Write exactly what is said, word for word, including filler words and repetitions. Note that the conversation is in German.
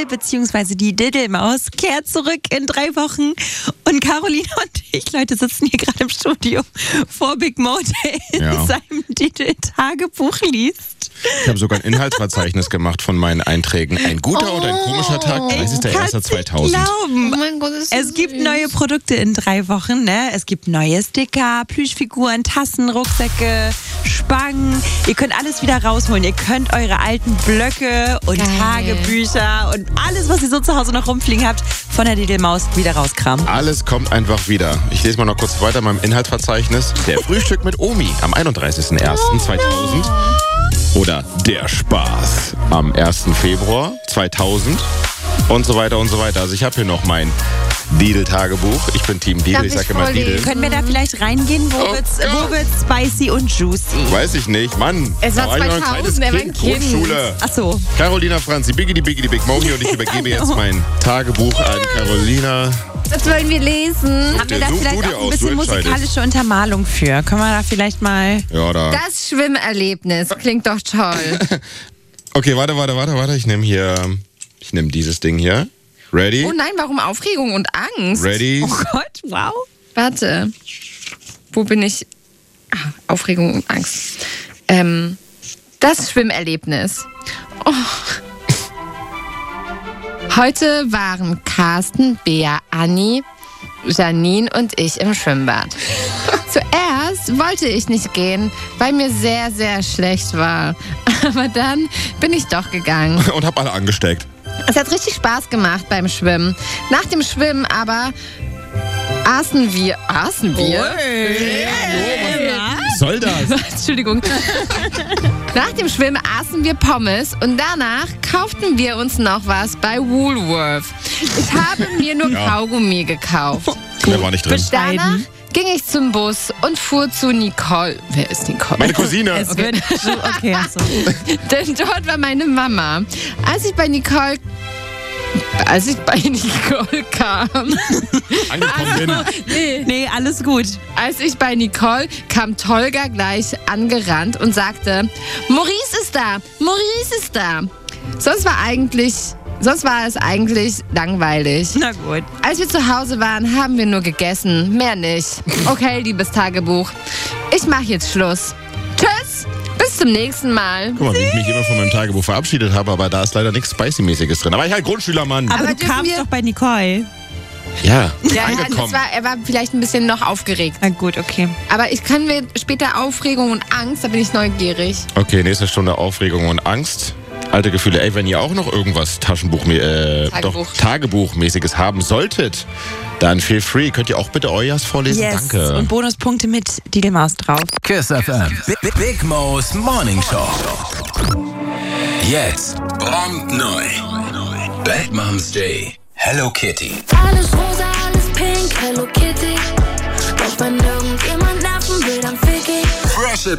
Didel bzw. die Didelmaus kehrt zurück in drei Wochen. Und Caroline und ich, Leute, sitzen hier gerade im Studio vor Big Mo, der Ja. in seinem Didel-Tagebuch liest. Ich habe sogar ein Inhaltsverzeichnis gemacht von meinen Einträgen. Ein guter Oh, oder ein komischer Tag, dreißigster erster zweitausend. Glauben. Oh mein Gott, ist so Es gibt süß. neue Produkte in drei Wochen, ne? Es gibt neue Sticker, Plüschfiguren, Tassen, Rucksäcke, Spangen. Ihr könnt alles wieder rausholen. Ihr könnt eure alten Blöcke und Geil. Tagebücher und alles, was ihr so zu Hause noch rumfliegen habt, von der Didelmaus wieder rauskramen. Alles kommt einfach wieder. Ich lese mal noch kurz weiter in meinem Inhaltsverzeichnis. Der Frühstück mit Omi am einunddreißigster erster zweitausend. Oder der Spaß am ersten Februar zweitausend. Und so weiter und so weiter. Also ich habe hier noch mein Didel-Tagebuch. Ich bin Team Didel, Darf ich ich sage immer vorlesen? Didel. Können wir da vielleicht reingehen? Wo, Oh wird's, Gott. wo wird's spicy und juicy? Weiß ich nicht, Mann. Es war Da ich noch ein kleines zweitausend, er war ein Kind. Grundschule. Ach so. Carolina Franzi, Biggity Biggity Big Mohi und ich übergebe jetzt mein Tagebuch an Carolina. Das wollen wir lesen. Haben wir da Such du vielleicht dir auch ein aus, bisschen du entscheidest. musikalische Untermalung für? Können wir da vielleicht mal... Ja, da. Das Schwimmerlebnis klingt doch toll. Okay, warte, warte, warte, warte. Ich nehme hier, ich nehme dieses Ding hier. Ready? Oh nein, warum Aufregung und Angst? Ready? Oh Gott, wow. Warte. Wo bin ich? Ah, Aufregung und Angst. Ähm, das Schwimmerlebnis. Oh. Heute waren Carsten, Bea, Anni, Janine und ich im Schwimmbad. Zuerst wollte ich nicht gehen, weil mir sehr, sehr schlecht war. Aber dann bin ich doch gegangen. Und hab alle angesteckt. Es hat richtig Spaß gemacht beim Schwimmen. Nach dem Schwimmen aber aßen wir... Aßen wir? Was soll das? Entschuldigung. Nach dem Schwimmen aßen wir Pommes und danach kauften wir uns noch was bei Woolworth. Ich habe mir nur Ja. Kaugummi gekauft. Der war nicht drin. Bescheiden. Danach ging ich zum Bus und fuhr zu Nicole. Wer ist Nicole? Meine Cousine. Es wird... Okay, achso. Denn dort war meine Mama. Als ich bei Nicole... Als ich bei Nicole kam... Angekommen bin. Nee. Nee, alles gut. Als ich bei Nicole kam Tolga gleich angerannt und sagte, Maurice ist da, Maurice ist da. Sonst war eigentlich, sonst war es eigentlich langweilig. Na gut. Als wir zu Hause waren, haben wir nur gegessen, mehr nicht. Okay, liebes Tagebuch, ich mache jetzt Schluss. Tschüss, bis zum nächsten Mal. Guck mal, wie ich mich immer von meinem Tagebuch verabschiedet habe, aber da ist leider nichts Spicy-mäßiges drin. Aber ich halt Grundschülermann. Aber, Aber du dürfen kamst wir- doch bei Nicole. Ja, Ja, ja, das angekommen. war, er war vielleicht ein bisschen noch aufgeregt. Na gut, okay. Aber ich kann mir später Aufregung und Angst, da bin ich neugierig. Okay, nächste Stunde Aufregung und Angst. Alte Gefühle. Ey, wenn ihr auch noch irgendwas Taschenbuch, äh, Tagebuch. doch Tagebuchmäßiges haben solltet, dann feel free. Könnt ihr auch bitte euers vorlesen? Yes. Danke. Und Bonuspunkte mit Didelmaus drauf. Kiss F M. Big, Big Mo's Morning Show. Jetzt brandneu. Bad Moms Day. Hello Kitty. Alles rosa, alles pink, Hello Kitty. Doch wenn irgendjemand nerven will, dann fick ich. Freshe